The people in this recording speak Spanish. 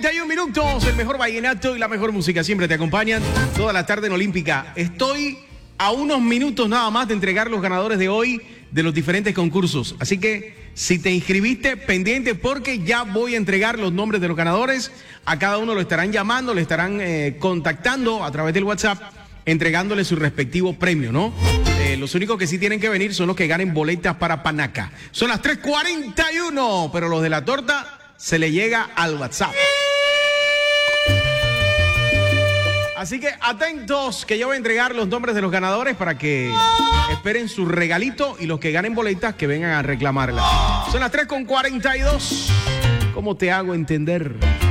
41 minutos, el mejor vallenato y la mejor música siempre te acompañan toda la tarde en Olímpica. Estoy a unos minutos nada más de entregar los ganadores de hoy de los diferentes concursos. Así que si te inscribiste, pendiente porque ya voy a entregar los nombres de los ganadores. A cada uno lo estarán llamando, le estarán contactando a través del WhatsApp, entregándole su respectivo premio, ¿no? Los únicos que sí tienen que venir son los que ganen boletas para Panaca. Son las 3:41, pero los de la torta se le llega al WhatsApp. Así que atentos, que yo voy a entregar los nombres de los ganadores para que esperen su regalito y los que ganen boletas que vengan a reclamarla. Son las 3:42. ¿Cómo te hago entender?